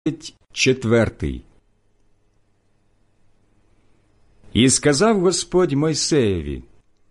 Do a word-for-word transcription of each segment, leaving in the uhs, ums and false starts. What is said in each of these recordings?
четвертий. І сказав Господь Мойсеєві: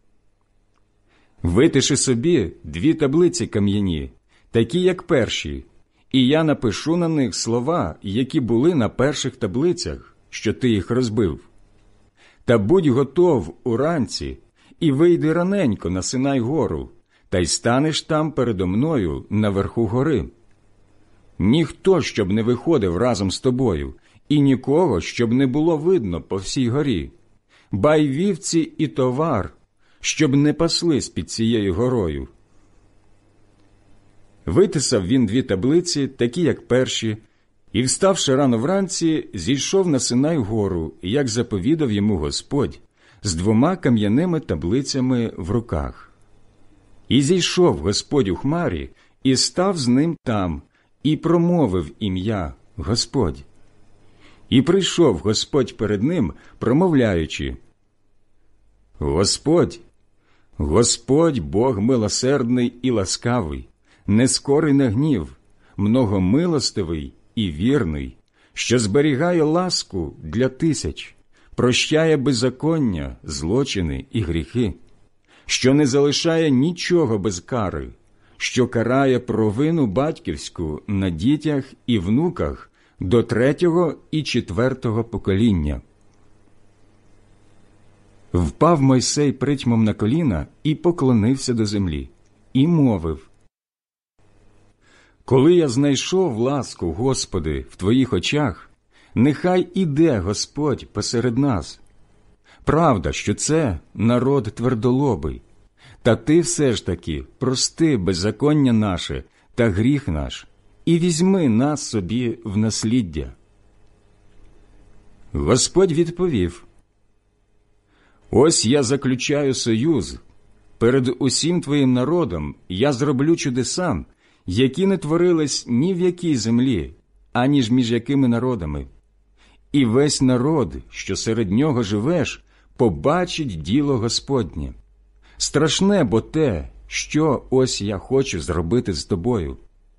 «Витиши собі дві таблиці кам'яні, такі, як перші, і я напишу на них слова, які були на перших таблицях, що ти їх розбив. Та будь готов уранці, і вийди раненько на Синай гору, та й станеш там передо мною наверху гори. Ніхто, щоб не виходив разом з тобою, і нікого, щоб не було видно по всій горі, ба й вівці і товар, щоб не паслись під цією горою». Витисав він дві таблиці, такі, як перші, і, вставши рано вранці, зійшов на Синай гору, як заповідав йому Господь, з двома кам'яними таблицями в руках. І зійшов Господь у хмарі, і став з ним там, і промовив ім'я Господь. І прийшов Господь перед ним, промовляючи: «Господь, Господь Бог милосердний і ласкавий, нескорий на гнів, многомилостивий і вірний, що зберігає ласку для тисяч, прощає беззаконня, злочини і гріхи, що не залишає нічого без кари, що карає провину батьківську на дітях і внуках до третього і четвертого покоління». Впав Мойсей притьмом на коліна і поклонився до землі, і мовив: «Коли я знайшов ласку, Господи, в Твоїх очах, нехай іде Господь посеред нас. Правда, що це народ твердолобий, та Ти все ж таки прости беззаконня наше та гріх наш, і візьми нас собі в насліддя». Господь відповів: «Ось я заключаю союз. Перед усім твоїм народом я зроблю чудеса, які не творились ні в якій землі, аніж між якими народами. І весь народ, що серед нього живеш, побачить діло Господнє. Страшне бо те, що ось я хочу зробити з тобою.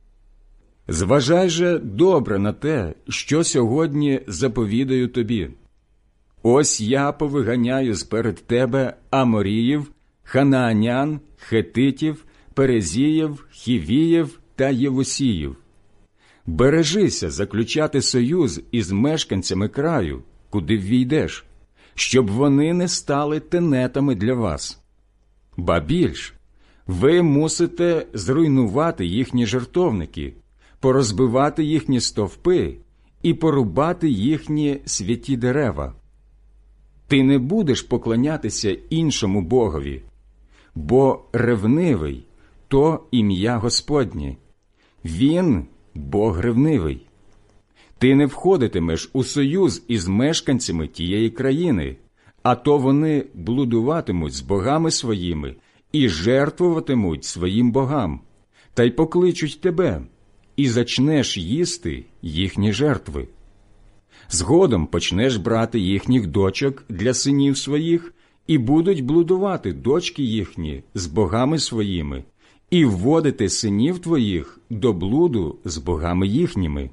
Зважай же добре на те, що сьогодні заповідаю тобі. Ось я повиганяю сперед тебе Аморіїв, Ханаанян, Хетитів, Перезіїв, Хівіїв та Євусіїв. Бережися заключати союз із мешканцями краю, куди ввійдеш, щоб вони не стали тенетами для вас. Ба більш, ви мусите зруйнувати їхні жертовники, порозбивати їхні стовпи і порубати їхні святі дерева. Ти не будеш поклонятися іншому богові, бо ревнивий – то ім'я Господнє. Він – Бог ревнивий. Ти не входитимеш у союз із мешканцями тієї країни, а то вони блудуватимуть з богами своїми і жертвуватимуть своїм богам, та й покличуть тебе, і зачнеш їсти їхні жертви. Згодом почнеш брати їхніх дочок для синів своїх, і будуть блудувати дочки їхні з богами своїми, і вводити синів твоїх до блуду з богами їхніми.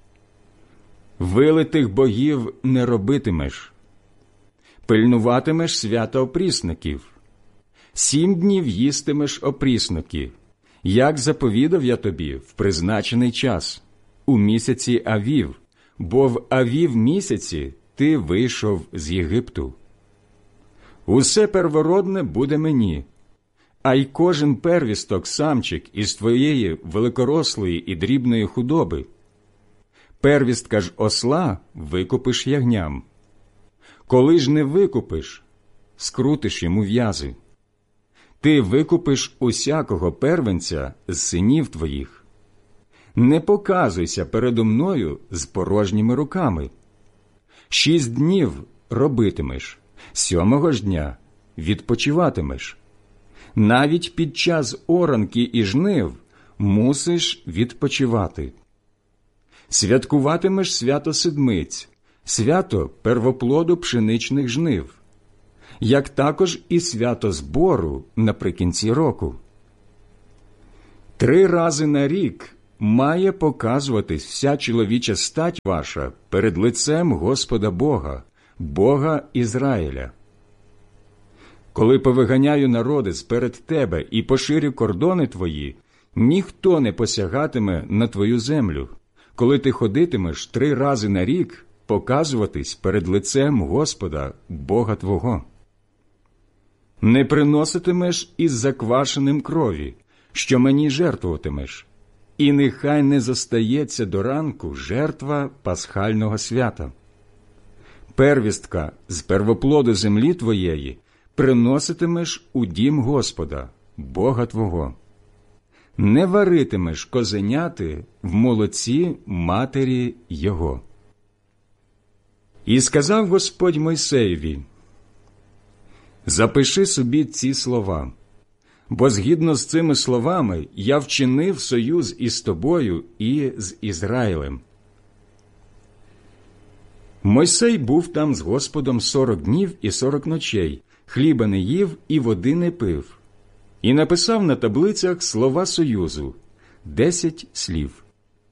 Вилитих богів не робитимеш. Пильнуватимеш свята опрісників. Сім днів їстимеш опрісноки, як заповідав я тобі в призначений час, у місяці Авів, бо в Авів місяці ти вийшов з Єгипту. Усе первородне буде мені, а й кожен первісток самчик із твоєї великорослої і дрібної худоби. Первістка ж осла викупиш ягням. Коли ж не викупиш, скрутиш йому в'язи. Ти викупиш усякого первенця з синів твоїх. Не показуйся передо мною з порожніми руками. Шість днів робитимеш, сьомого ж дня відпочиватимеш. Навіть під час оранки і жнив мусиш відпочивати. Святкуватимеш свято седмиць, свято первоплоду пшеничних жнив, як також і свято збору наприкінці року. Три рази на рік має показуватись вся чоловіча стать ваша перед лицем Господа Бога, Бога Ізраїля. Коли повиганяю народи сперед тебе і поширю кордони твої, ніхто не посягатиме на твою землю, коли ти ходитимеш три рази на рік показуватись перед лицем Господа, Бога твого. Не приноситимеш із заквашеним крові, що мені жертвуватимеш, і нехай не зостається до ранку жертва пасхального свята. Первістка з первоплоду землі твоєї приноситимеш у дім Господа, Бога твого. Не варитимеш козеняти в молоці матері його. І сказав Господь Мойсеєві: запиши собі ці слова, бо згідно з цими словами я вчинив союз із тобою і з Ізраїлем. Мойсей був там з Господом сорок днів і сорок ночей, хліба не їв і води не пив, і написав на таблицях слова союзу, десять слів.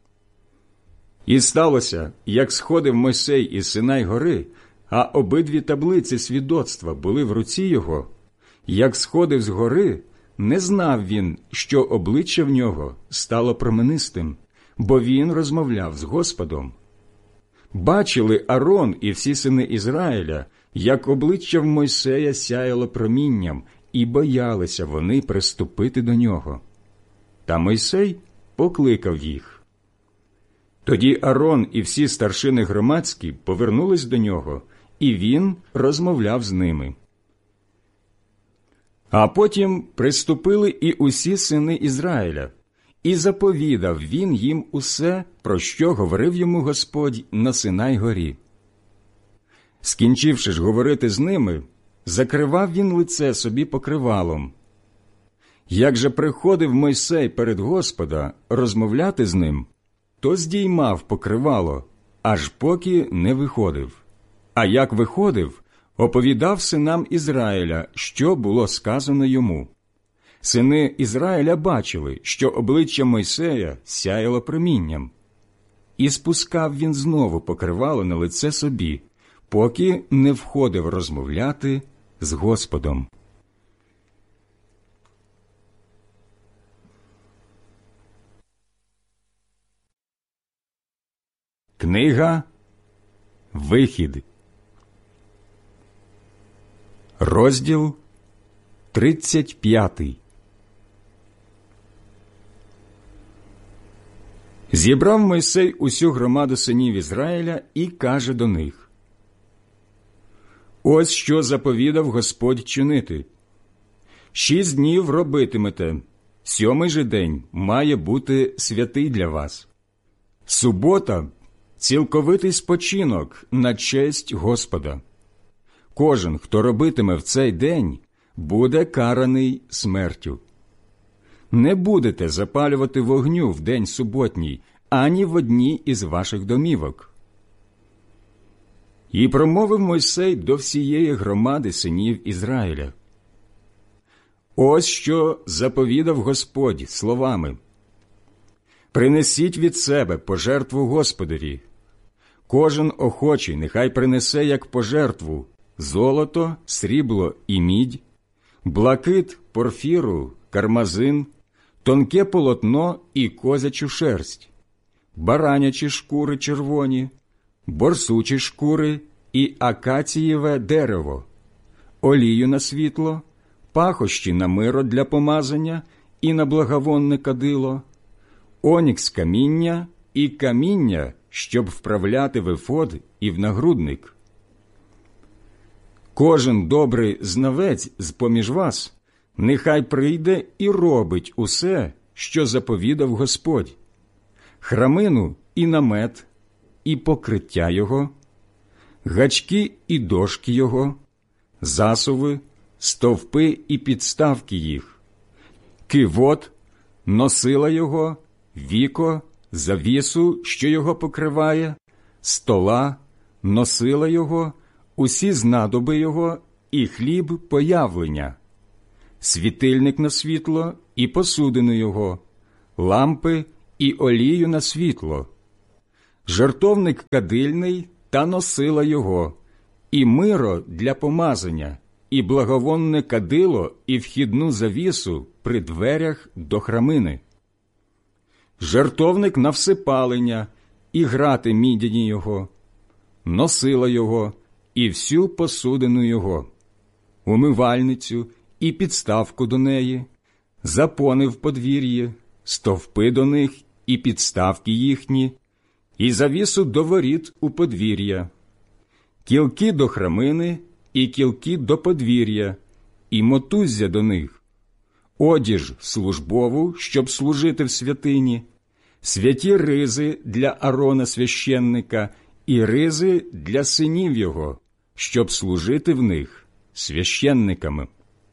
І сталося, як сходив Мойсей із Синай гори, а обидві таблиці свідоцтва були в руці його, як сходив з гори, не знав він, що обличчя в нього стало променистим, бо він розмовляв з Господом. Бачили Арон і всі сини Ізраїля, як обличчя в Мойсея сяяло промінням, і боялися вони приступити до нього. Та Мойсей покликав їх. Тоді Арон і всі старшини громадські повернулись до нього, і він розмовляв з ними. А потім приступили і усі сини Ізраїля, і заповідав він їм усе, про що говорив йому Господь на Синай горі. Скінчивши ж говорити з ними, закривав він лице собі покривалом. Як же приходив Мойсей перед Господа розмовляти з ним, то здіймав покривало, аж поки не виходив. А як виходив, оповідав синам Ізраїля, що було сказано йому. Сини Ізраїля бачили, що обличчя Мойсея сяяло промінням. І спускав він знову покривало на лице собі, поки не входив розмовляти з Господом. Книга Вихід, розділ тридцять п'ятий. Зібрав Мойсей усю громаду синів Ізраїля і каже до них: «Ось що заповідав Господь чинити. Шість днів робитимете, сьомий же день має бути святий для вас. Субота – цілковитий спочинок на честь Господа. Кожен, хто робитиме в цей день, буде караний смертю. Не будете запалювати вогню в день суботній, ані в одній із ваших домівок». І промовив Мойсей до всієї громади синів Ізраїля: «Ось що заповідав Господь словами: принесіть від себе пожертву Господові. Кожен охочий нехай принесе як пожертву золото, срібло і мідь, блакит, порфіру, кармазин, тонке полотно і козячу шерсть, баранячі шкури червоні, борсучі шкури і акацієве дерево, олію на світло, пахощі на миро для помазання і на благовонне кадило, онікс каміння і каміння, щоб вправляти в ефод і в нагрудник. Кожен добрий знавець з-поміж вас нехай прийде і робить усе, що заповідав Господь: храмину і намет, і покриття його, гачки і дошки його, засуви, стовпи і підставки їх, кивот, носила його, віко, завісу, що його покриває, стола, носила його, усі знадоби його і хліб появлення, світильник на світло і посудину його, лампи і олію на світло, жертовник кадильний та носила його, і миро для помазання, і благовонне кадило, і вхідну завісу при дверях до храмини, жертовник на всипалення, і грати мідяні його, носила його, і всю посудину його, умивальницю і підставку до неї, запони в подвір'ї, стовпи до них і підставки їхні, і завісу до воріт у подвір'я, кілки до храмини і кілки до подвір'я, і мотуззя до них, одіж службову, щоб служити в святині, святі ризи для Арона священника і ризи для синів його, щоб служити в них священниками.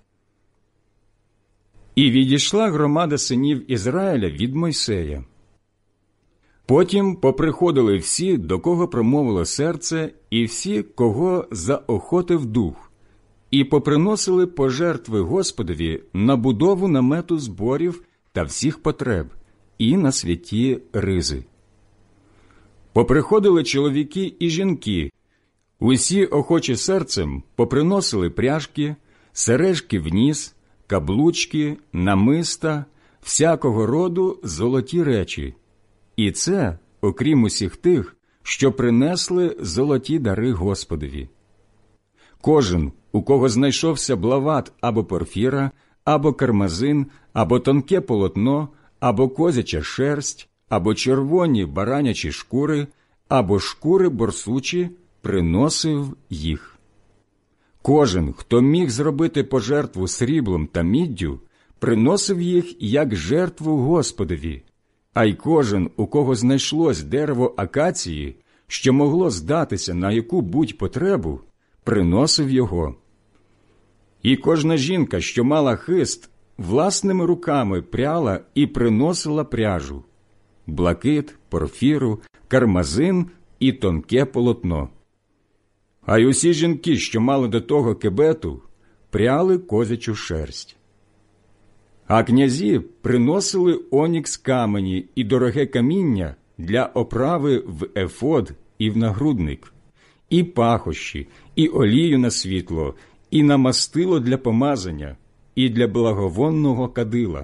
І відійшла громада синів Ізраїля від Мойсея. Потім поприходили всі, до кого промовило серце, і всі, кого заохотив дух, і поприносили пожертви Господові на будову намету зборів та всіх потреб, і на святі ризи. Поприходили чоловіки і жінки, усі охочі серцем поприносили пряжки, сережки в ніс, каблучки, намиста, всякого роду золоті речі. І це, окрім усіх тих, що принесли золоті дари Господові. Кожен, у кого знайшовся блават або порфіра, або кармазин, або тонке полотно, або козяча шерсть, або червоні баранячі шкури, або шкури борсучі, приносив їх. Кожен, хто міг зробити пожертву сріблом та міддю, приносив їх як жертву Господові, а й кожен, у кого знайшлось дерево акації, що могло здатися на яку-будь потребу, приносив його. І кожна жінка, що мала хист, власними руками пряла і приносила пряжу, блакит, порфіру, кармазин і тонке полотно. А й усі жінки, що мали до того кебету, пряли козячу шерсть. А князі приносили онікс камені і дороге каміння для оправи в ефод і в нагрудник, і пахощі, і олію на світло, і на мастило для помазання, і для благовонного кадила.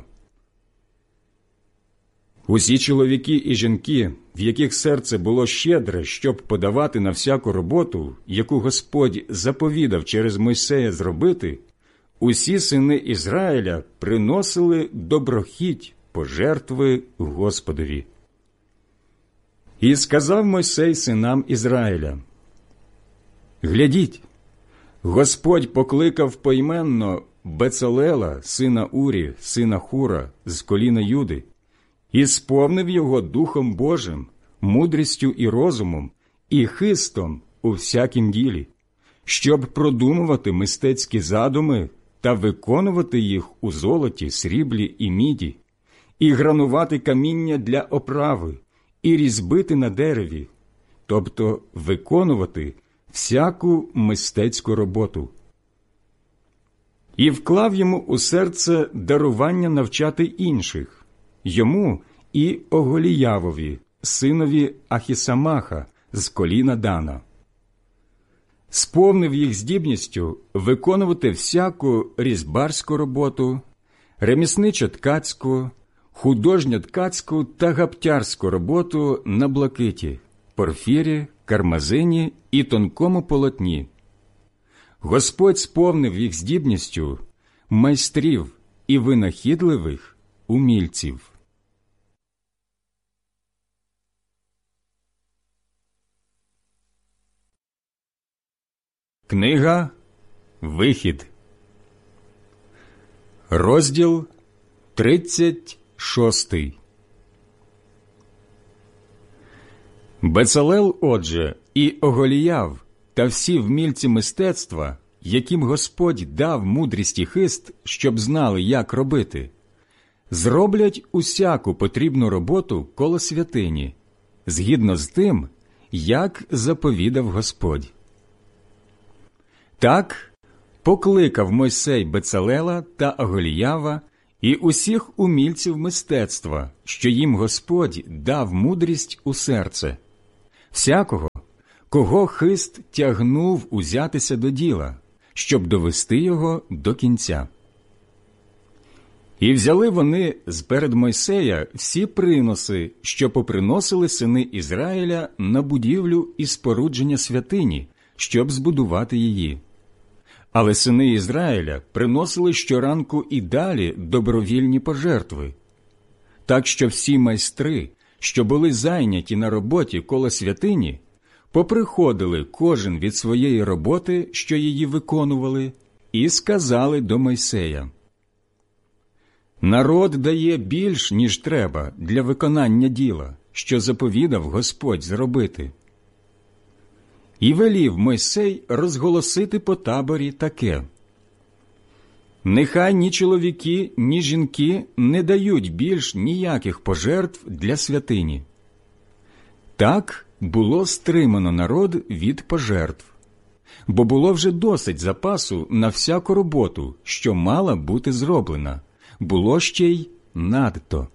Усі чоловіки і жінки, в яких серце було щедре, щоб подавати на всяку роботу, яку Господь заповідав через Мойсея зробити, усі сини Ізраїля приносили доброхіть пожертви Господові. І сказав Мойсей синам Ізраїля: «Глядіть, Господь покликав поіменно Бецалела, сина Урі, сина Хура, з коліна Юди, і сповнив його Духом Божим, мудрістю і розумом, і хистом у всякім ділі, щоб продумувати мистецькі задуми та виконувати їх у золоті, сріблі і міді, і гранувати каміння для оправи, і різьбити на дереві, тобто виконувати всяку мистецьку роботу. І вклав йому у серце дарування навчати інших, йому і Оголіявові, синові Ахісамаха, з коліна Дана. Сповнив їх здібністю виконувати всяку різьбарську роботу, ремісничо-ткацьку, художньо-ткацьку та гаптярську роботу на блакиті, порфірі, кармазині і тонкому полотні. Господь сповнив їх здібністю майстрів і винахідливих умільців. Книга «Вихід», розділ тридцять шостий. Бецалел, отже, і Оголіяв та всі вмільці мистецтва, яким Господь дав мудрість і хист, щоб знали, як робити, зроблять усяку потрібну роботу коло святині, згідно з тим, як заповідав Господь. Так покликав Мойсей Бецалела та Оголіява і усіх умільців мистецтва, що їм Господь дав мудрість у серце, всякого, кого хист тягнув узятися до діла, щоб довести його до кінця. І взяли вони з-перед Мойсея всі приноси, що поприносили сини Ізраїля на будівлю і спорудження святині, щоб збудувати її. Але сини Ізраїля приносили щоранку і далі добровільні пожертви. Так що всі майстри, що були зайняті на роботі коло святині, поприходили кожен від своєї роботи, що її виконували, і сказали до Мойсея: «Народ дає більш, ніж треба для виконання діла, що заповідав Господь зробити». І велів Мойсей розголосити по таборі таке: «Нехай ні чоловіки, ні жінки не дають більш ніяких пожертв для святині». Так було стримано народ від пожертв, бо було вже досить запасу на всяку роботу, що мала бути зроблена, було ще й надто.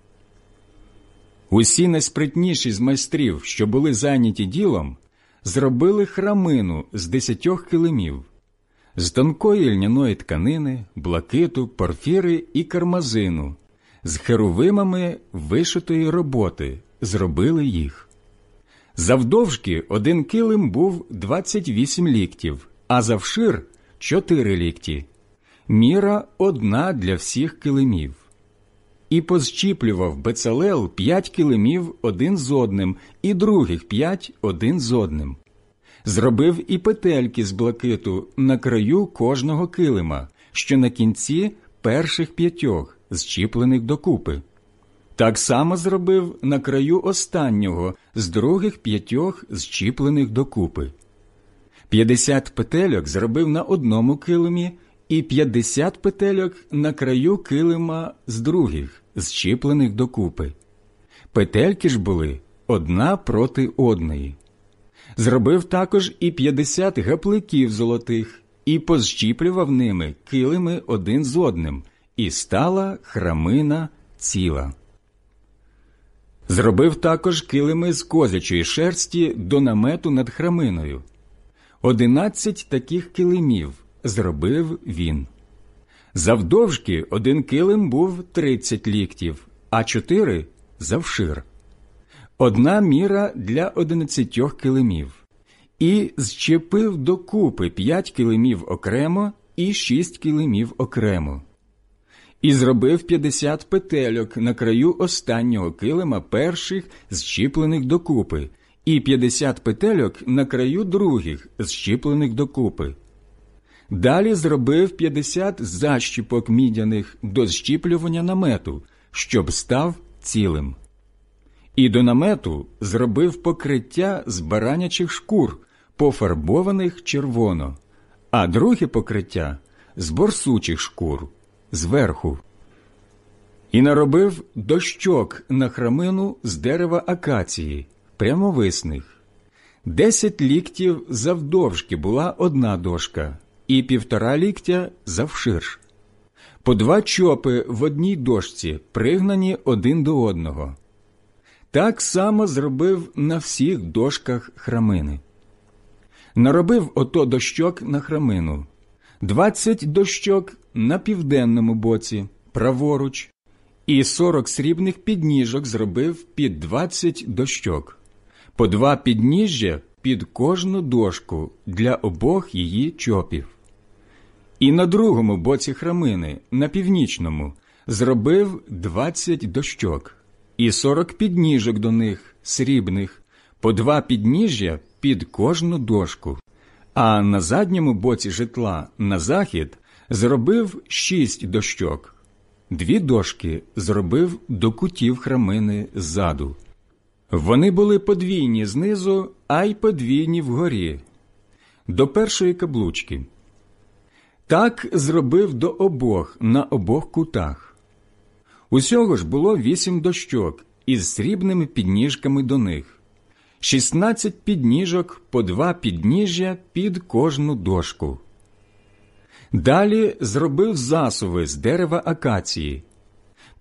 Усі найспритніші з майстрів, що були зайняті ділом, зробили храмину з десятьох килимів, з тонкої льняної тканини, блакиту, порфіри і кармазину, з херувимами вишитої роботи зробили їх. Завдовжки один килим був двадцять вісім ліктів, а завшир – чотири лікті. Міра одна для всіх килимів. І позчіплював Бецалел п'ять килимів один з одним, і других п'ять один з одним. Зробив і петельки з блакиту на краю кожного килима, що на кінці перших п'ятьох, зчіплених докупи. Так само зробив на краю останнього з других п'ятьох, зчіплених докупи. П'ятдесят петельок зробив на одному килимі, і п'ятдесят петельок на краю килима з других, зчіплених докупи. Петельки ж були одна проти одної. Зробив також і п'ятдесят гапликів золотих, і позщіплював ними килими один з одним, і стала храмина ціла. Зробив також килими з козячої шерсті до намету над храминою. Одинадцять таких килимів зробив він. Завдовжки один килим був тридцять ліктів, а чотири – завшир. Одна міра для одинадцятьох килимів. І зчепив докупи п'ять килимів окремо і шість килимів окремо. І зробив п'ятдесят петельок на краю останнього килима перших, зчіплених докупи, і п'ятдесят петельок на краю других, зчіплених докупи. Далі зробив п'ятдесят защіпок мідяних до зщіплювання намету, щоб став цілим. І до намету зробив покриття з баранячих шкур, пофарбованих червоно, а друге покриття – з борсучих шкур, зверху. І наробив дощок на храмину з дерева акації, прямовисних. Десять ліктів завдовжки була одна дошка, і півтора ліктя завширш. По два чопи в одній дошці, пригнані один до одного. Так само зробив на всіх дошках храмини. Наробив ото дощок на храмину. Двадцять дощок на південному боці, праворуч, і сорок срібних підніжок зробив під двадцять дощок. По два підніжжя під кожну дошку для обох її чопів. І на другому боці храмини, на північному, зробив двадцять дощок, і сорок підніжок до них, срібних, по два підніжжя під кожну дошку. А на задньому боці житла, на захід, зробив шість дощок. Дві дошки зробив до кутів храмини ззаду. Вони були подвійні знизу, а й подвійні вгорі, до першої каблучки. Так зробив до обох, на обох кутах. Усього ж було вісім дощок із срібними підніжками до них. Шістнадцять підніжок по два підніжжя під кожну дошку. Далі зробив засуви з дерева акації,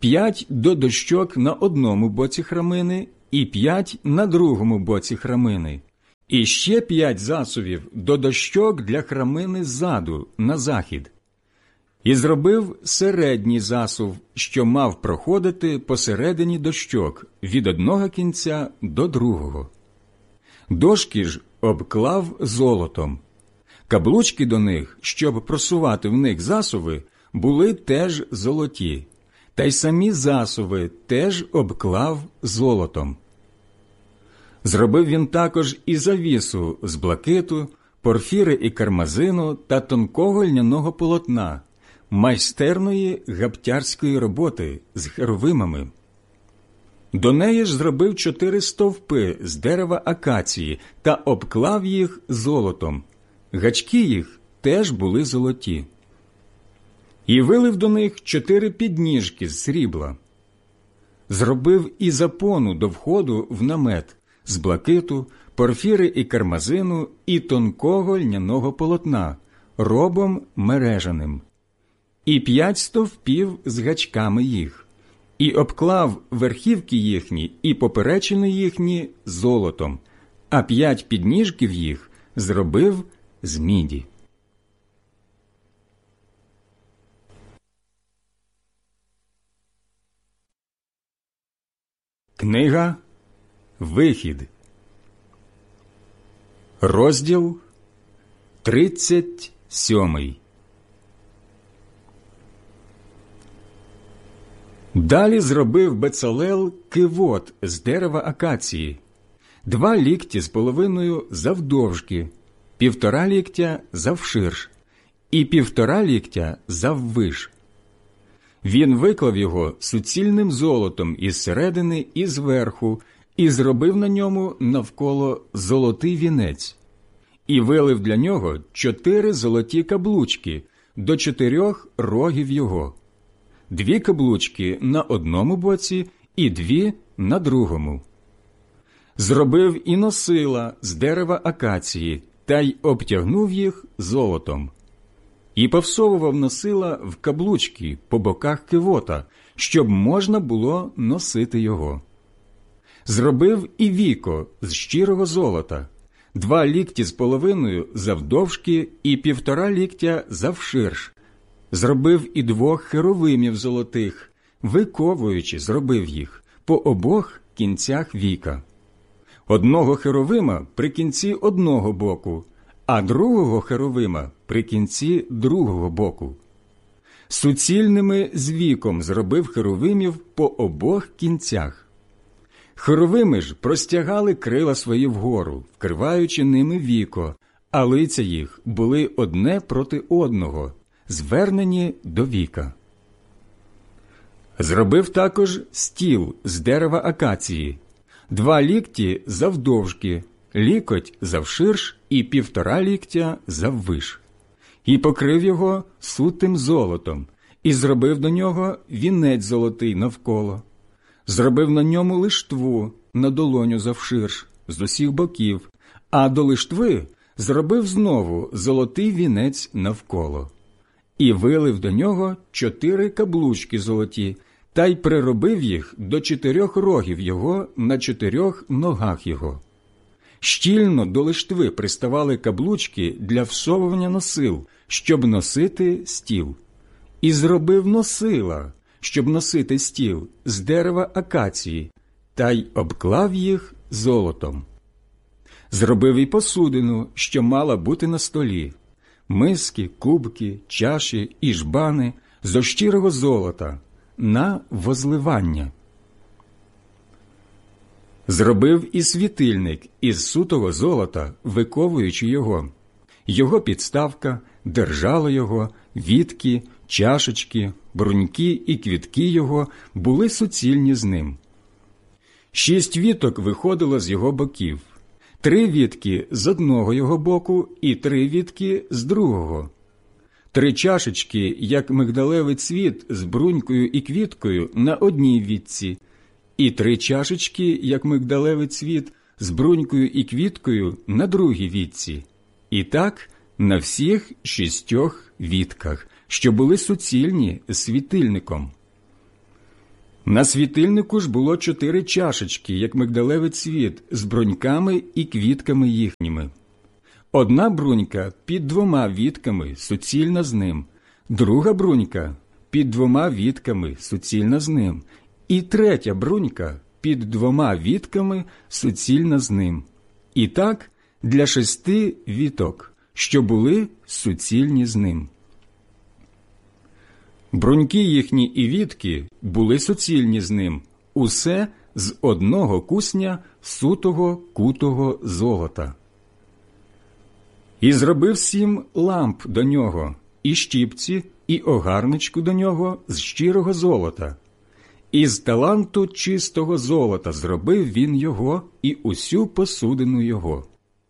п'ять додощок на одному боці храмини і п'ять на другому боці храмини, і ще п'ять засувів додощок для храмини ззаду, на захід. І зробив середній засув, що мав проходити посередині дощок від одного кінця до другого. Дошки ж обклав золотом. Каблучки до них, щоб просувати в них засуви, були теж золоті, та й самі засуви теж обклав золотом. Зробив він також і завісу з блакиту, порфіри і кармазину та тонкого льняного полотна, майстерної гаптярської роботи з херовимами. До неї ж зробив чотири стовпи з дерева акації та обклав їх золотом. Гачки їх теж були золоті. І вилив до них чотири підніжки з срібла. Зробив і запону до входу в намет з блакиту, порфіри і кармазину і тонкого льняного полотна, робом мережаним. І п'ять стовпів з гачками їх. І обклав верхівки їхні і поперечини їхні золотом, а п'ять підніжків їх зробив з міді. Книга Вихід, розділ тридцять сьомий. Далі зробив Бецалел кивот з дерева акації, два лікті з половиною завдовжки, півтора ліктя завширш і півтора ліктя заввиш. Він виклав його суцільним золотом із середини і зверху, і зробив на ньому навколо золотий вінець, і вилив для нього чотири золоті каблучки до чотирьох рогів його, дві каблучки на одному боці і дві на другому. Зробив і носила з дерева акації, та й обтягнув їх золотом. І повсовував носила в каблучки по боках кивота, щоб можна було носити його. Зробив і віко з щирого золота, два лікті з половиною завдовжки і півтора ліктя завширш. Зробив і двох херовимів золотих, виковуючи зробив їх по обох кінцях віка. Одного херовима при кінці одного боку, а другого херовима при кінці другого боку. Суцільними з віком зробив херовимів по обох кінцях. Херовими ж простягали крила свої вгору, вкриваючи ними віко, а лиця їх були одне проти одного, звернені до віка. Зробив також стіл з дерева акації, два лікті завдовжки, лікоть завширш і півтора ліктя заввиш, і покрив його сутим золотом, і зробив до нього вінець золотий навколо. Зробив на ньому лиштву на долоню завширш з усіх боків, а до лиштви зробив знову золотий вінець навколо. І вилив до нього чотири каблучки золоті, та й приробив їх до чотирьох рогів його на чотирьох ногах його. Щільно до лиштви приставали каблучки для всовування носил, щоб носити стіл. І зробив носила, щоб носити стіл, з дерева акації, та й обклав їх золотом. Зробив і посудину, що мала бути на столі, миски, кубки, чаші і жбани зо щирого золота на возливання. Зробив і світильник із сутого золота, виковуючи його. Його підставка, держало його, вітки, чашечки, бруньки і квітки його були суцільні з ним. Шість віток виходило з його боків, три вітки з одного його боку і три вітки з другого. Три чашечки, як мигдалевий цвіт з брунькою і квіткою на одній вітці, і три чашечки, як мигдалевий цвіт з брунькою і квіткою на другій вітці. І так на всіх шістьох вітках, що були суцільні з світильником. На світильнику ж було чотири чашечки, як мигдалевий цвіт, з бруньками і квітками їхніми. Одна брунька під двома вітками, суцільна з ним, друга брунька під двома вітками, суцільна з ним, і третя брунька під двома вітками, суцільна з ним. І так для шести віток, що були суцільні з ним. Бруньки їхні і вітки були суцільні з ним, усе з одного кусня сутого кутого золота. І зробив сім ламп до нього, і щіпці, і огарничку до нього з щирого золота. І з таланту чистого золота зробив він його і усю посудину його.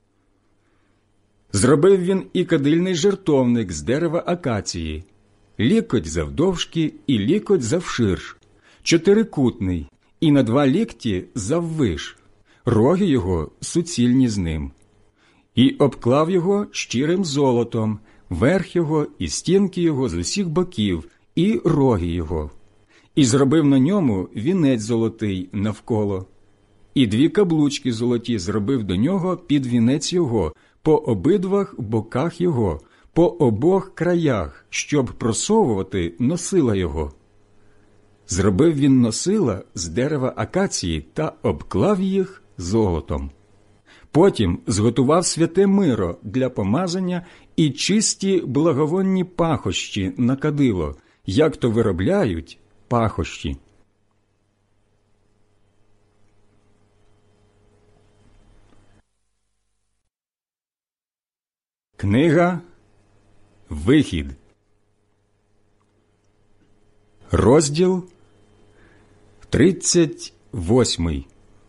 Зробив він і кадильний жертовник з дерева акації, лікоть завдовжки і лікоть завширш, чотирикутний, і на два лікті заввиш, роги його суцільні з ним. І обклав його щирим золотом, верх його і стінки його з усіх боків, і роги його. І зробив на ньому вінець золотий навколо. І дві каблучки золоті зробив до нього під вінець його, по обидвах боках його, по обох краях, щоб просовувати носила його. Зробив він носила з дерева акації та обклав їх золотом. Потім зготував святе миро для помазання і чисті благовонні пахощі на кадило, як то виробляють пахощі. Книга Вихід, розділ тридцять восьмий.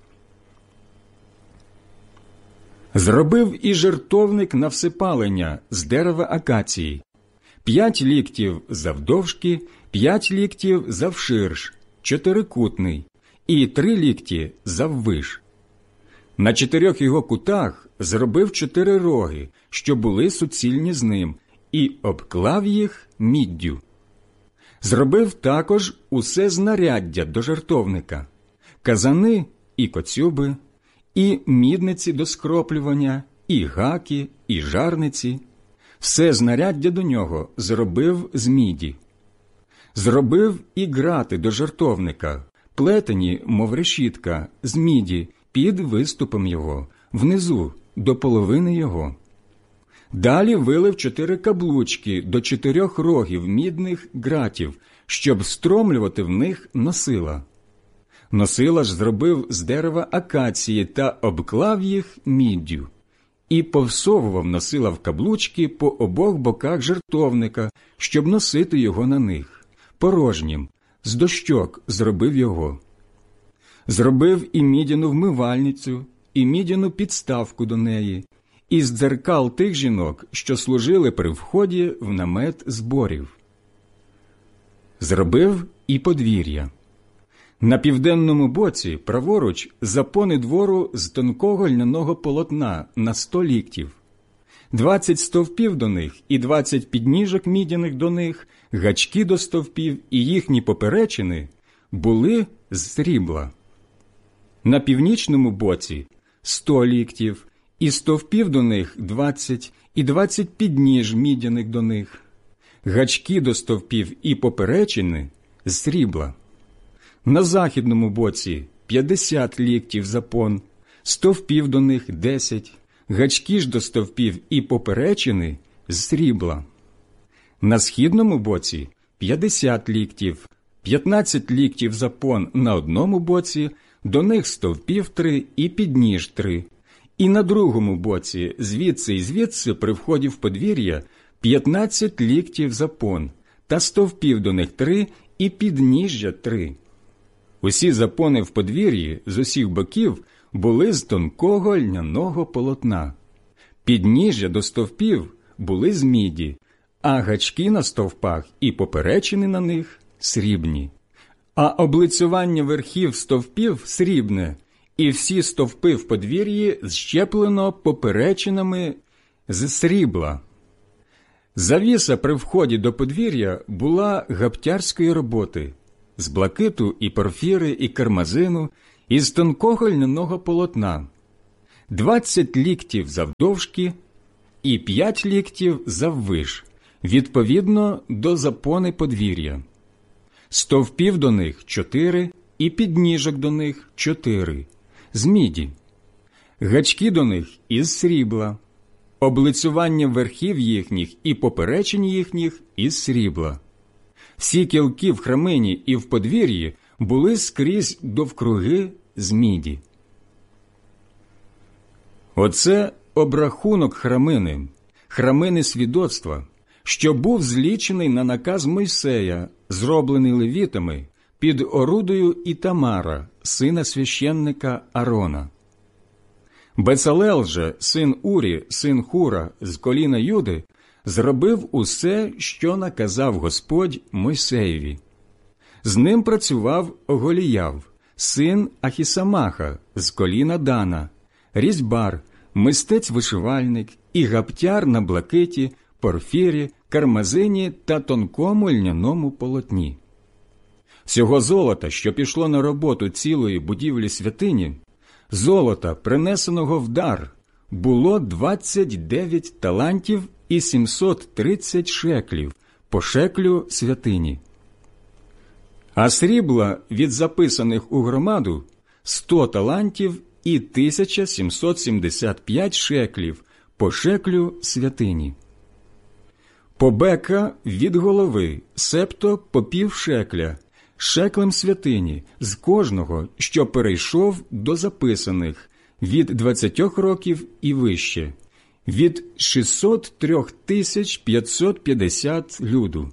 Зробив і жертовник на всепалення з дерева акації, п'ять ліктів завдовжки, п'ять ліктів завширш, чотирикутний, і три лікті заввиш. На чотирьох його кутах зробив чотири роги, що були суцільні з ним, і обклав їх міддю. Зробив також усе знаряддя до жертовника, казани і коцюби, і мідниці до скроплювання, і гаки, і жарниці. Все знаряддя до нього зробив з міді. Зробив і грати до жертовника, плетені, мов решітка, з міді, під виступом його, внизу, до половини його. Далі вилив чотири каблучки до чотирьох рогів мідних гратів, щоб стромлювати в них носила. Носила ж зробив з дерева акації та обклав їх міддю. І повсовував носила в каблучки по обох боках жертовника, щоб носити його на них. Порожнім, з дощок зробив його. Зробив і мідяну вмивальницю, і мідяну підставку до неї, із дзеркал тих жінок, що служили при вході в намет зборів. Зробив і подвір'я. На південному боці, праворуч, запони двору з тонкого льняного полотна на сто ліктів. Двадцять стовпів до них і двадцять підніжок мідяних до них, гачки до стовпів і їхні поперечини були з срібла. На північному боці сто ліктів, і стовпів до них двадцять, і двадцять підніж мідяних до них. Гачки до стовпів і поперечини з срібла. На західному боці п'ятдесят ліктів запон, стовпів до них десять, гачки ж до стовпів і поперечини з срібла. На східному боці п'ятдесят ліктів, п'ятнадцять ліктів запон на одному боці, до них стовпів три і підніж три. І на другому боці, звідси і звідси, при вході в подвір'я, п'ятнадцять ліктів запон, та стовпів до них три і підніжжя три. Усі запони в подвір'ї з усіх боків були з тонкого льняного полотна. Підніжжя до стовпів були з міді, а гачки на стовпах і поперечини на них срібні. А облицювання верхів стовпів срібне, і всі стовпи в подвір'ї зщеплено поперечинами з срібла. Завіса при вході до подвір'я була гаптярської роботи. з блакиту і порфіри і кармазину, із тонкого льняного полотна, двадцять ліктів завдовжки і п'ять ліктів заввиш, відповідно до запони подвір'я. Стовпів до них чотири і підніжок до них чотири, з міді. Гачки до них із срібла, облицювання верхів їхніх і поперечень їхніх із срібла. Всі кілки в храмині і в подвір'ї були скрізь довкруги з міді. Оце обрахунок храмини, храмини свідоцтва, що був злічений на наказ Мойсея, зроблений левітами, під орудою Ітамара, сина священника Арона. Бецалел же, син Урі, син Хура, з коліна Юди, зробив усе, що наказав Господь Мойсеєві. З ним працював Оголіяв, син Ахісамаха, з коліна Дана, різьбар, мистець-вишивальник і гаптяр на блакиті, порфірі, кармазині та тонкому льняному полотні. Всього золота, що пішло на роботу цілої будівлі святині, золота, принесеного в дар, було двадцять дев'ять талантів і сімсот тридцять шеклів по шеклю святині. А срібла від записаних у громаду сто талантів і тисяча сімсот сімдесят п'ять шеклів по шеклю святині. Побека від голови, септо по пів шекля, шеклем святині, з кожного, що перейшов до записаних, від двадцятьох років і вище, від шістсот три тисяч п'ятсот п'ятдесят люду.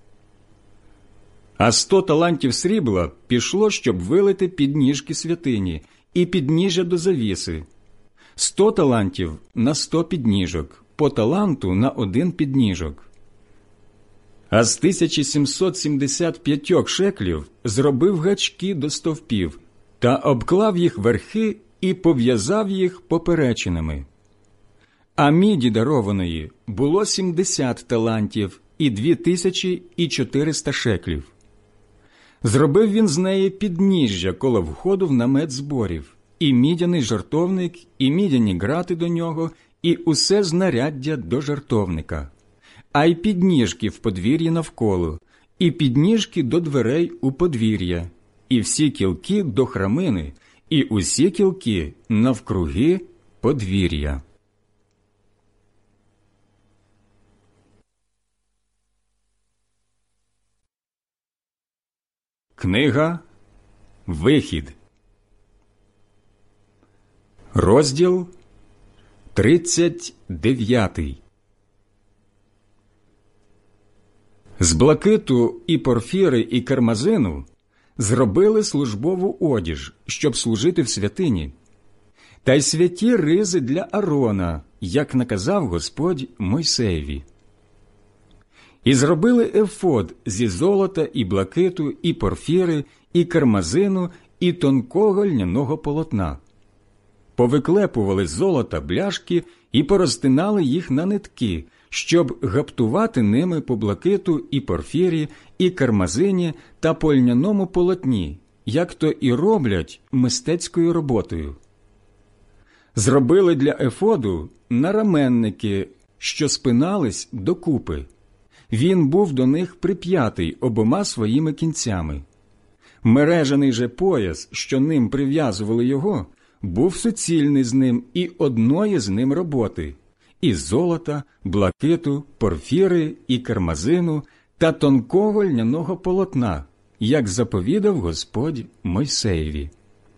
А сто талантів срібла пішло, щоб вилити підніжки святині і підніжжя до завіси. Сто талантів на сто підніжок, по таланту на один підніжок. А з тисячі сімсот сімдесят п'ятьох шеклів зробив гачки до стовпів та обклав їх верхи і пов'язав їх поперечинами. А міді дарованої було сімдесят талантів і дві тисячі і чотириста шеклів. Зробив він з неї підніжжя коло входу в намет зборів, і мідяний жертовник, і мідяні грати до нього, і усе знаряддя до жертовника, а й підніжки в подвір'ї навколо, і підніжки до дверей у подвір'я, і всі кілки до храмини, і усі кілки навкруги подвір'я. Книга Вихід, розділ тридцять дев'ятий. З блакиту і порфіри і кармазину зробили службову одіж, щоб служити в святині, та й святі ризи для Арона, як наказав Господь Мойсеєві. І зробили ефод зі золота і блакиту, і порфіри, і кармазину, і тонкого льняного полотна. Повиклепували з золота бляшки і порозтинали їх на нитки, щоб гаптувати ними по блакиту і порфірі, і кармазині та по льняному полотні, як то і роблять мистецькою роботою. Зробили для ефоду нараменники, що спинались докупи. Він був до них прип'ятий обома своїми кінцями. Мережаний же пояс, що ним прив'язували його, був суцільний з ним і одної з ним роботи – із золота, блакиту, порфіри і кармазину та тонкого льняного полотна, як заповідав Господь Мойсеєві.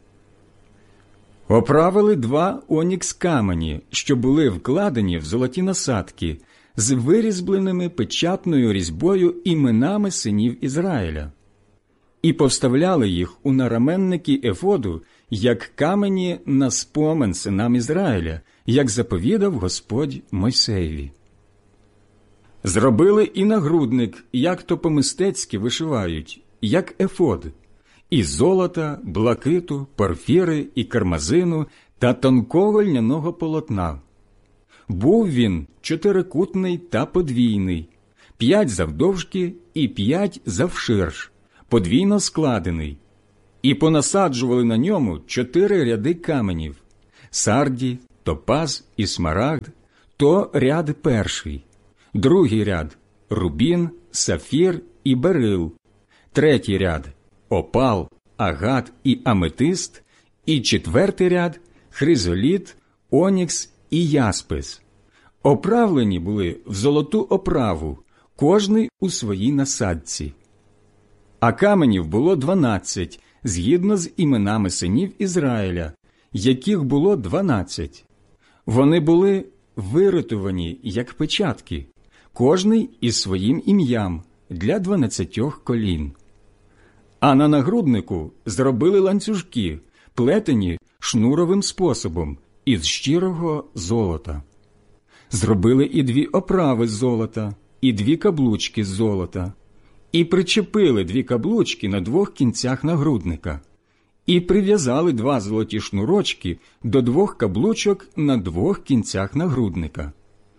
Оправили два онікс камені, що були вкладені в золоті насадки, з вирізбленими печатною різьбою іменами синів Ізраїля. І повставляли їх у нараменники ефоду, як камені на спомин синам Ізраїля, як заповідав Господь Мойсеєві. Зробили і нагрудник, як то по-мистецьки вишивають, як ефод, із золота, блакиту, порфіри і кармазину та тонкого льняного полотна. Був він чотирикутний та подвійний, п'ять завдовжки і п'ять завширш, подвійно складений, і понасаджували на ньому чотири ряди каменів – сарді, топаз і смарагд, то ряд перший, другий ряд – рубін, сафір і берил, третій ряд – опал, агат і аметист, і четвертий ряд – хризоліт, онікс і яспис. Оправлені були в золоту оправу, кожний у своїй насадці. А каменів було дванадцять, згідно з іменами синів Ізраїля, яких було дванадцять. Вони були виритувані, як печатки, кожний із своїм ім'ям для дванадцятьох колін. А на нагруднику зробили ланцюжки, плетені шнуровим способом, із щирого золота. Зробили і дві оправи з золота, і дві каблучки з золота, і причепили дві каблучки на двох кінцях нагрудника, і прив'язали два золоті шнурочки до двох каблучок на двох кінцях нагрудника.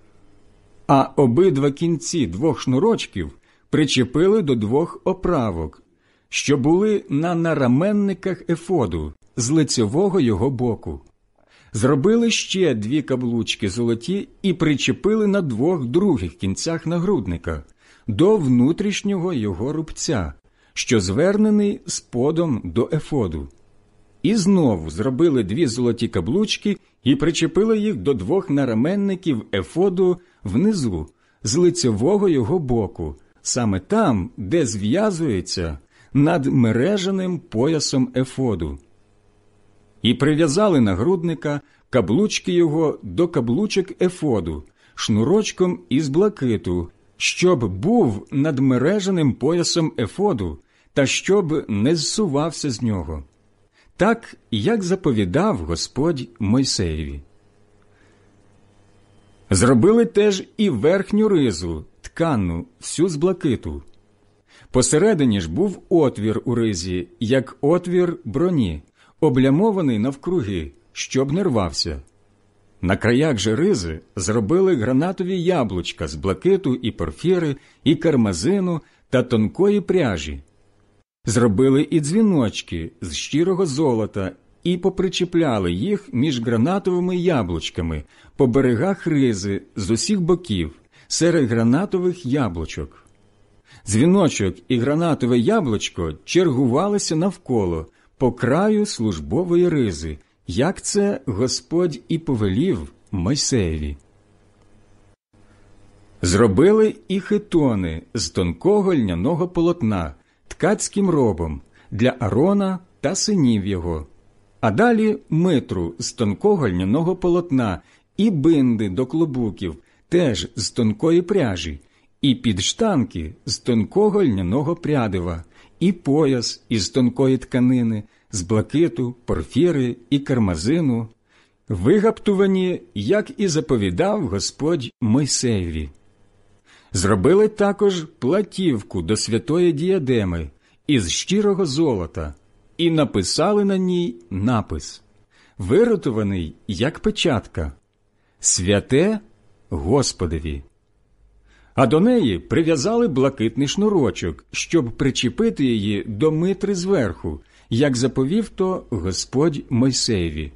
А обидва кінці двох шнурочків причепили до двох оправок, що були на нараменниках ефоду з лицевого його боку. Зробили ще дві каблучки золоті і причепили на двох других кінцях нагрудника до внутрішнього його рубця, що звернений сподом до ефоду. І знову зробили дві золоті каблучки і причепили їх до двох нараменників ефоду внизу, з лицевого його боку, саме там, де зв'язується над мережаним поясом ефоду. І прив'язали нагрудника, каблучки його до каблучок ефоду, шнурочком із блакиту, щоб був над мережаним поясом ефоду, та щоб не зсувався з нього. Так, як заповідав Господь Мойсеєві. Зробили теж і верхню ризу, ткану, всю з блакиту. Посередині ж був отвір у ризі, як отвір броні, облямований навкруги, щоб не рвався. На краях же ризи зробили гранатові яблучка з блакиту і порфіри, і кармазину та тонкої пряжі. Зробили і дзвіночки з щирого золота і попричіпляли їх між гранатовими яблучками по берегах ризи з усіх боків, серед гранатових яблучок. Дзвіночок і гранатове яблучко чергувалися навколо, по краю службової ризи, як це Господь і повелів Мойсеєві. Зробили і хитони з тонкого льняного полотна, ткацьким робом, для Арона та синів його, а далі митру з тонкого льняного полотна і бинди до клобуків, теж з тонкої пряжі, і підштанки з тонкого льняного прядива, і пояс із тонкої тканини, з блакиту, порфіри і кармазину, вигаптувані, як і заповідав Господь Мойсеєві. Зробили також платівку до святої діадеми із щирого золота і написали на ній напис, виротований, як печатка, «Святе Господові». А до неї прив'язали блакитний шнурочок, щоб причепити її до митри зверху, як заповів то Господь Мойсеєві.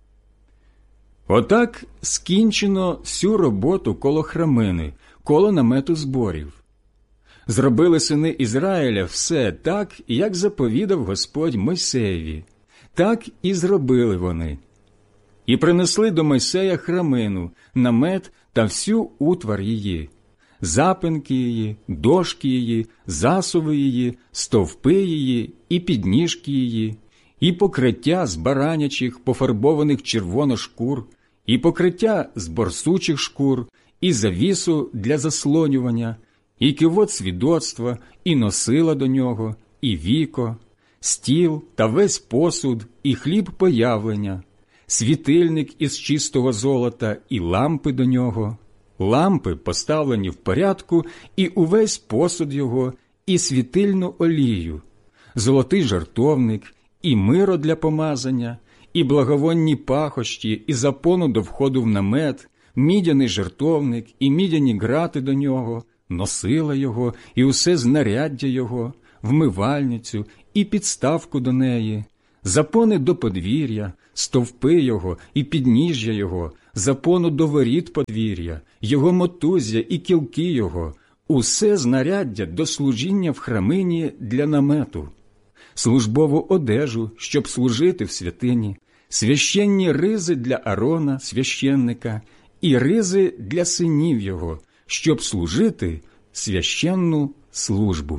Отак скінчено всю роботу коло храмини, коло намету зборів. Зробили сини Ізраїля все так, як заповідав Господь Мойсеєві. Так і зробили вони. І принесли до Мойсея храмину, намет та всю утвар її, запинки її, дошки її, засуви її, стовпи її і підніжки її, і покриття з баранячих, пофарбованих червоно шкур, і покриття з борсучих шкур, і завісу для заслонювання, і кивот свідоцтва, і носила до нього, і віко, стіл та весь посуд, і хліб появлення, світильник із чистого золота, і лампи до нього, лампи поставлені в порядку, і увесь посуд його, і світильну олію, золотий жертовник, і миро для помазання, і благовонні пахощі, і запону до входу в намет, мідяний жертовник, і мідяні грати до нього, носила його, і усе знаряддя його, вмивальницю і підставку до неї, запони до подвір'я, стовпи його і підніжжя його, запону до воріт подвір'я, його мотузя і кілки його, усе знаряддя до служіння в храмині для намету, службову одежу, щоб служити в святині, священні ризи для Аарона, священника, і ризи для синів його, щоб служити священну службу.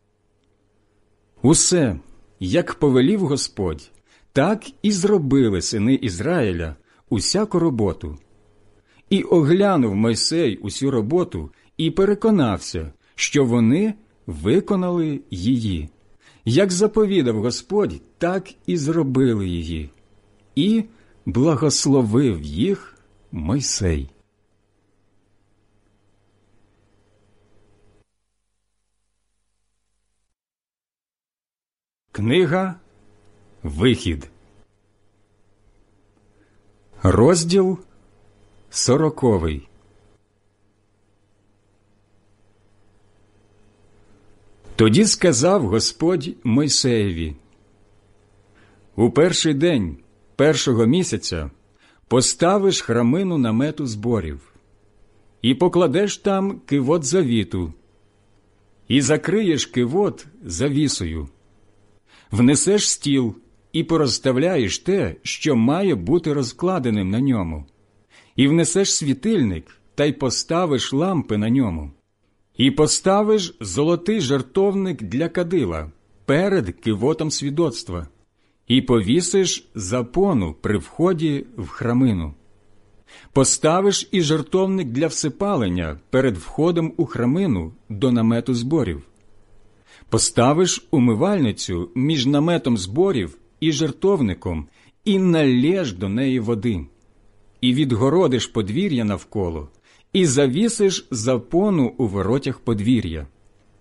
Усе, як повелів Господь, так і зробили сини Ізраїля усяку роботу. І оглянув Мойсей усю роботу і переконався, що вони виконали її. Як заповідав Господь, так і зробили її. І благословив їх Мойсей. Книга Вихід. Розділ сороковий. Тоді сказав Господь Мойсеєві: «У перший день першого місяця поставиш храмину намету зборів, і покладеш там кивот завіту, і закриєш кивот завісою, внесеш стіл і порозставляєш те, що має бути розкладеним на ньому, і внесеш світильник та й поставиш лампи на ньому, і поставиш золотий жертовник для кадила перед кивотом свідоцтва, і повісиш запону при вході в храмину. Поставиш і жертовник для всипалення перед входом у храмину до намету зборів. Поставиш умивальницю між наметом зборів і жертовником, і налєш до неї води, і відгородиш подвір'я навколо, і завісиш запону у воротях подвір'я.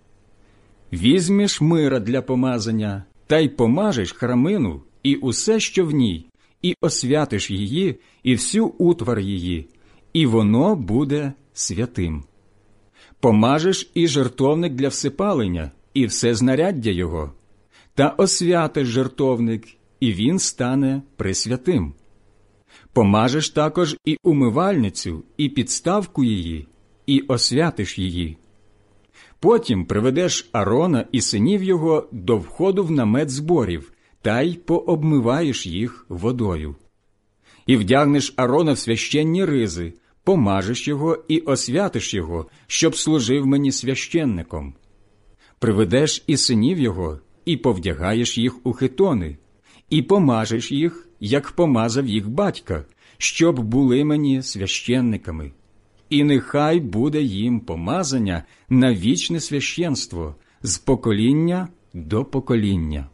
Візьмеш мира для помазання, та й помажеш храмину і усе, що в ній, і освятиш її, і всю утвар її, і воно буде святим. Помажеш і жертовник для всипалення, і все знаряддя його, та освятиш жертовник, і він стане пресвятим. Помажеш також і умивальницю, і підставку її, і освятиш її. Потім приведеш Аарона і синів його до входу в намет зборів, та й пообмиваєш їх водою. І вдягнеш Аарона в священні ризи, помажеш його і освятиш його, щоб служив мені священником. Приведеш і синів його, і повдягаєш їх у хитони, і помажеш їх, як помазав їх батька, щоб були мені священниками. І нехай буде їм помазання на вічне священство з покоління до покоління».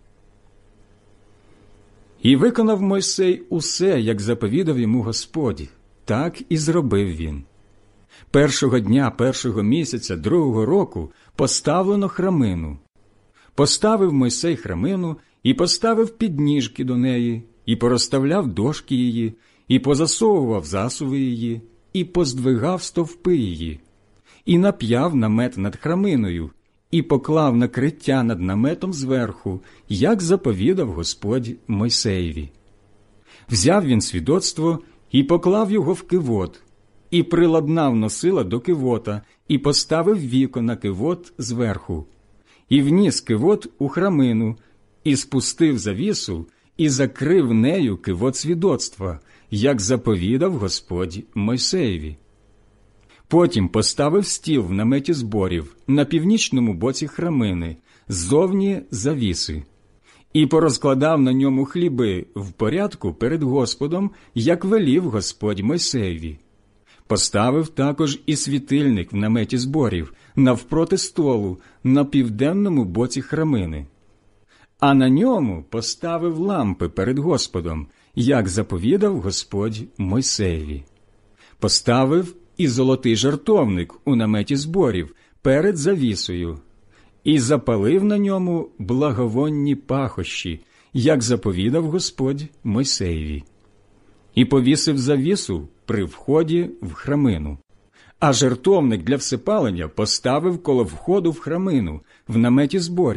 І виконав Мойсей усе, як заповідав йому Господь, так і зробив він. Першого дня першого місяця другого року поставлено храмину. Поставив Мойсей храмину і поставив підніжки до неї, і порозставляв дошки її, і позасовував засуви її, і поздвигав стовпи її, і нап'яв намет над храминою, і поклав накриття над наметом зверху, як заповідав Господь Мойсеєві. Взяв він свідоцтво і поклав його в кивот, і приладнав носила до кивота, і поставив віко на кивот зверху, і вніс кивот у храмину, і спустив завісу, і закрив нею кивот свідоцтва, як заповідав Господь Мойсеєві. Потім поставив стіл в наметі зборів на північному боці храмини, ззовні завіси, і порозкладав на ньому хліби в порядку перед Господом, як велів Господь Мойсеєві. Поставив також і світильник в наметі зборів навпроти столу на південному боці храмини. А на ньому поставив лампи перед Господом, як заповідав Господь Мойсеєві. Поставив і золотий жертовник у наметі зборів перед завісою, і запалив на ньому благовонні пахощі, як заповідав Господь Мойсеєві. І повісив завісу при вході в храмину. А жертовник для всипалення поставив коло входу в храмину, в наметі зборів,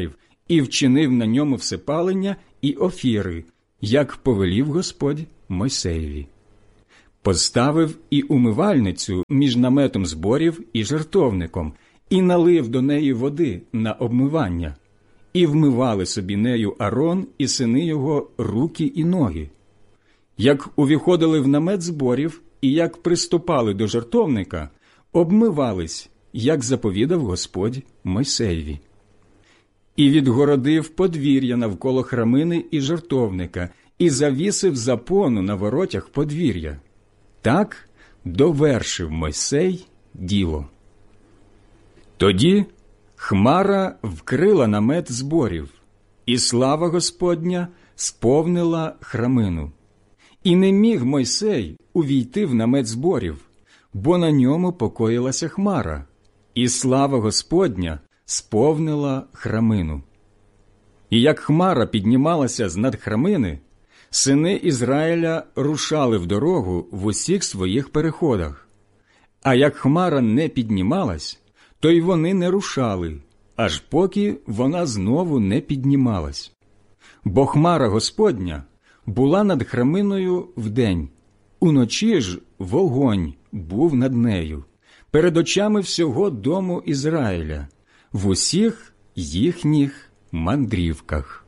і вчинив на ньому всепалення і офіри, як повелів Господь Мойсеєві. Поставив і умивальницю між наметом зборів і жертовником, і налив до неї води на обмивання, і вмивали собі нею Арон і сини його руки і ноги. Як увіходили в намет зборів і як приступали до жертовника, обмивались, як заповідав Господь Мойсеєві. І відгородив подвір'я навколо храмини і жертовника, і завісив запону на воротях подвір'я. Так довершив Мойсей діло. Тоді хмара вкрила намет зборів, і слава Господня сповнила храмину. І не міг Мойсей увійти в намет зборів, бо на ньому покоїлася хмара, і слава Господня сповнила храмину. І як хмара піднімалася з над храмини, сини Ізраїля рушали в дорогу в усіх своїх переходах. А як хмара не піднімалась, то й вони не рушали, аж поки вона знову не піднімалась. Бо хмара Господня була над храминою вдень, уночі ж вогонь був над нею, перед очами всього дому Ізраїля, в усіх їхніх мандрівках.